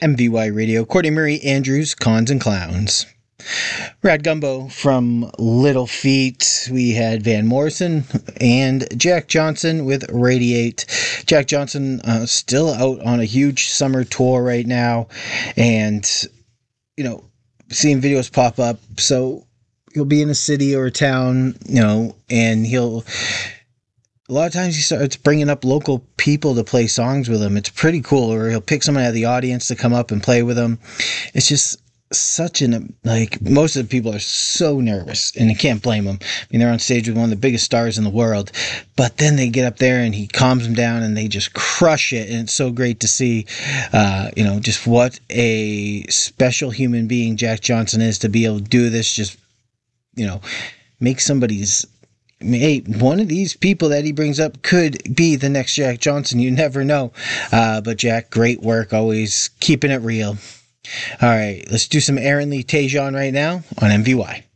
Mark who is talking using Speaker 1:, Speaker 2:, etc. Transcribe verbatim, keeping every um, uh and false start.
Speaker 1: M V Y Radio, Courtney Marie Andrews, Cons and Clowns. Rad Gumbo from Little Feat. We had Van Morrison and Jack Johnson with Radiate. Jack Johnson uh, still out on a huge summer tour right now, and you know, seeing videos pop up. So he'll be in a city or a town, you know, and he'll. A lot of times he starts bringing up local people to play songs with him. It's pretty cool. Or he'll pick someone out of the audience to come up and play with him. It's just such an, like, most of the people are so nervous, and you can't blame them. I mean, they're on stage with one of the biggest stars in the world, but then they get up there and he calms them down and they just crush it. And it's so great to see, uh, you know, just what a special human being Jack Johnson is to be able to do this. Just, you know, make somebody's, hey, one of these people that he brings up could be the next Jack Johnson. You never know. Uh, but Jack, great work, always keeping it real. All right, let's do some Aaron Lee Tejon right now on M V Y.